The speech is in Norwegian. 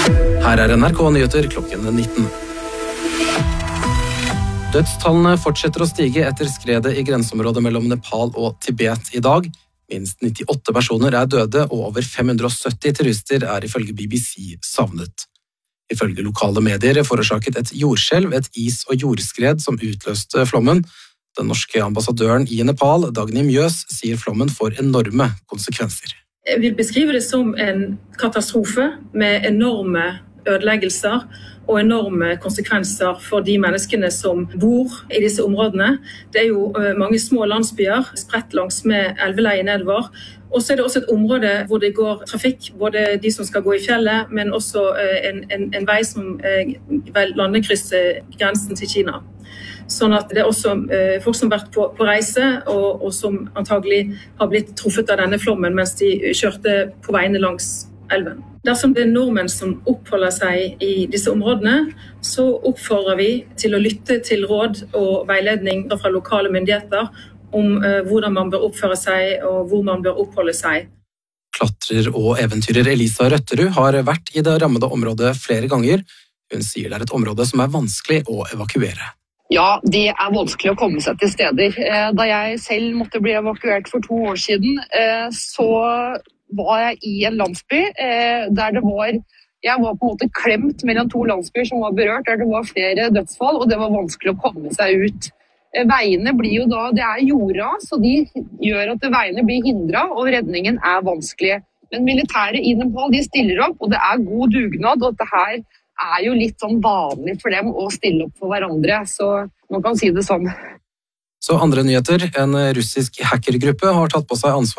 Her NRK Nyheter klokken 19. Dødstallene fortsetter å stige etter skredet i grenseområdet mellom Nepal og Tibet i dag. Minst 98 personer er døde, og over 570 turister er ifølge BBC savnet. Ifølge lokale medier forårsaket et jordskjelv, et is- og jordskred som utløste flommen. Den norske ambassadøren i Nepal, Dagny Mjøs, sier flommen får enorme konsekvenser. Jeg vil beskrive det som en katastrofe med enorme ødeleggelser og enorme konsekvenser for de menneskene som bor i disse områdene. Det er jo mange små landsbyer spredt langs med elveleiet nedover. Og så er det også et område hvor det går trafikk, både de som skal gå i fjellet, men også en vei som landekrysser grensen til Kina. Sånn at det er også folk som har vært på reise, og som antagelig har blitt truffet av denne flommen mens de kjørte på veiene langs elven. Dersom det er nordmenn som oppholder seg i disse områdene, så oppfordrer vi til å lytte til råd og veiledning fra lokale myndigheter om hvordan man bør oppføre seg og hvor man bør oppholde seg. Klatrer og eventyrer Elisa Røtterud har vært i det rammede området flere ganger. Hun sier det er et område som er vanskelig å evakuere. Ja, det er vanskelig å komme seg til steder. Da jeg selv måtte bli evakuert for 2 år siden, så var jeg i en landsby der jeg var på en måte klemt mellom 2 landsbyer som var berørt, der det var flere dødsfall, og det var vanskelig å komme seg ut. Veiene blir jo da, det er jordras, så de gjør at veiene blir hindret, og redningen er vanskelig. Men militæret i Nepal, de stiller opp, og det er god dugnad, og dette her er jo litt sånn vanlig for dem å stille opp for hverandre, så man kan si det sånn. Så andre nyheter, en russisk hackergruppe har tatt på seg ansvar